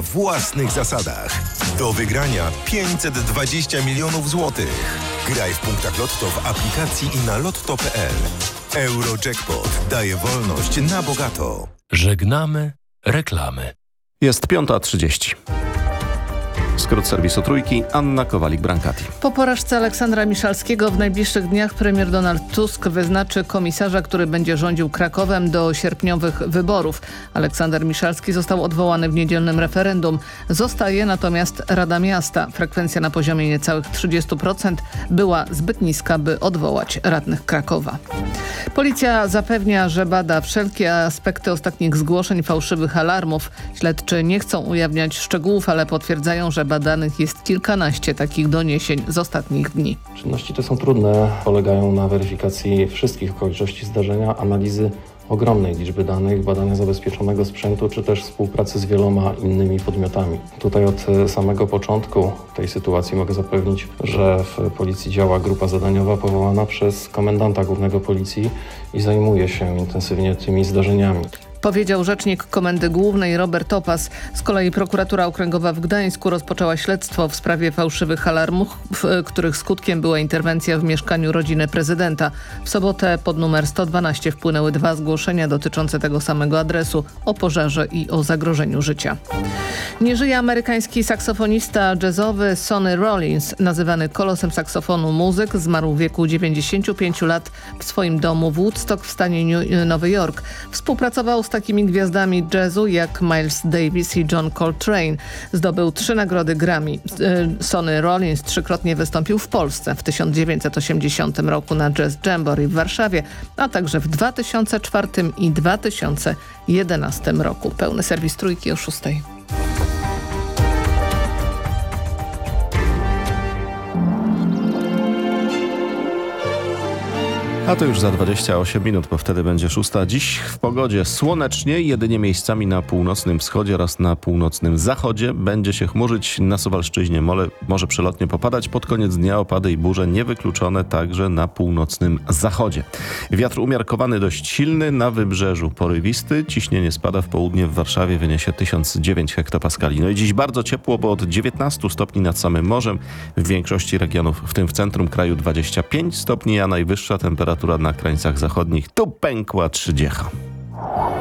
własnych zasadach. Do wygrania 520 milionów złotych. Graj w punktach Lotto w aplikacji i na lotto.pl. Eurojackpot daje wolność na bogato. Żegnamy reklamy. Jest 5:30. Skrót serwisu Trójki, Anna Kowalik-Brankati. Po porażce Aleksandra Miszalskiego w najbliższych dniach premier Donald Tusk wyznaczy komisarza, który będzie rządził Krakowem do sierpniowych wyborów. Aleksander Miszalski został odwołany w niedzielnym referendum. Zostaje natomiast Rada Miasta. Frekwencja na poziomie niecałych 30% była zbyt niska, by odwołać radnych Krakowa. Policja zapewnia, że bada wszelkie aspekty ostatnich zgłoszeń fałszywych alarmów. Śledczy nie chcą ujawniać szczegółów, ale potwierdzają, że badanych jest kilkanaście takich doniesień z ostatnich dni. Czynności te są trudne, polegają na weryfikacji wszystkich okoliczności zdarzenia, analizy ogromnej liczby danych, badania zabezpieczonego sprzętu, czy też współpracy z wieloma innymi podmiotami. Tutaj od samego początku tej sytuacji mogę zapewnić, że w Policji działa grupa zadaniowa powołana przez komendanta głównego Policji i zajmuje się intensywnie tymi zdarzeniami. Powiedział rzecznik Komendy Głównej Robert Opas. Z kolei prokuratura okręgowa w Gdańsku rozpoczęła śledztwo w sprawie fałszywych alarmów, których skutkiem była interwencja w mieszkaniu rodziny prezydenta. W sobotę pod numer 112 wpłynęły 2 zgłoszenia dotyczące tego samego adresu, o pożarze i o zagrożeniu życia. Nie żyje amerykański saksofonista jazzowy Sonny Rollins, nazywany kolosem saksofonu muzyk, zmarł w wieku 95 lat w swoim domu w Woodstock w stanie Nowy Jork. Współpracował z takimi gwiazdami jazzu jak Miles Davis i John Coltrane. Zdobył 3 nagrody Grammy. Sonny Rollins 3-krotnie wystąpił w Polsce w 1980 roku na Jazz Jamboree w Warszawie, a także w 2004 i 2011 roku. Pełny serwis Trójki o 6:00. A to już za 28 minut, bo wtedy będzie 6:00. Dziś w pogodzie słonecznie, jedynie miejscami na północnym wschodzie oraz na północnym zachodzie. Będzie się chmurzyć, na Suwalszczyźnie może przelotnie popadać. Pod koniec dnia opady i burze niewykluczone także na północnym zachodzie. Wiatr umiarkowany dość silny, na wybrzeżu porywisty. Ciśnienie spada w południe, w Warszawie wyniesie 1009 hektopaskali. No i dziś bardzo ciepło, bo od 19 stopni nad samym morzem. W większości regionów, w tym w centrum kraju 25 stopni, a najwyższa temperatura na krańcach zachodnich tu pękła 30.